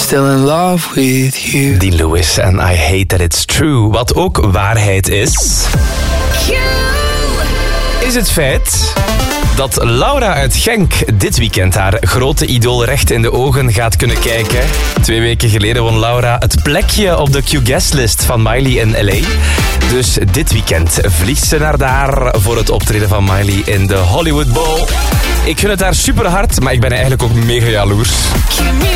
still in love with you. Dean Lewis en I Hate That It's True. Wat ook waarheid is het feit dat Laura uit Genk dit weekend haar grote idool recht in de ogen gaat kunnen kijken. 2 weken geleden won Laura het plekje op de Q-guestlist van Miley in L.A. Dus dit weekend vliegt ze naar daar voor het optreden van Miley in de Hollywood Bowl. Ik gun het haar super hard, maar ik ben eigenlijk ook mega jaloers.